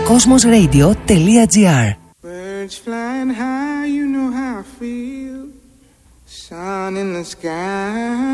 cosmosradio.gr. Birds flying high, you know how I feel. Sun in the sky.